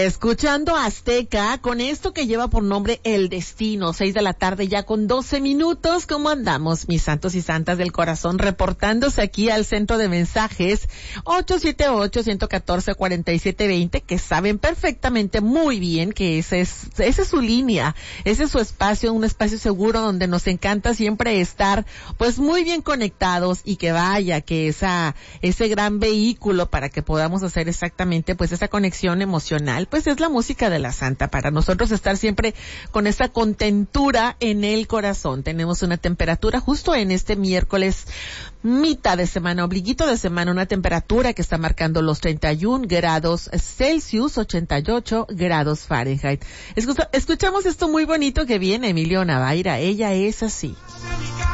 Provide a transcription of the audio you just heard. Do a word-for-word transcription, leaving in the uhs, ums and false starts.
Escuchando Azteca con esto que lleva por nombre El Destino, seis de la tarde ya con doce minutos. ¿Cómo andamos, mis santos y santas del corazón? Reportándose aquí al centro de mensajes ocho siete ocho, uno uno cuatro, cuatro siete dos cero, que saben perfectamente muy bien que ese es, esa es su línea, ese es su espacio, un espacio seguro donde nos encanta siempre estar pues muy bien conectados, y que vaya, que esa, ese gran vehículo para que podamos hacer exactamente pues esa conexión emocional, pues es la música de la Santa, para nosotros estar siempre con esa contentura en el corazón. Tenemos una temperatura justo en este miércoles, mitad de semana, obliguito de semana, una temperatura que está marcando los treinta y un grados Celsius, ochenta y ocho grados Fahrenheit. Escucha, escuchamos esto muy bonito que viene Emilio Navaira, Ella es así.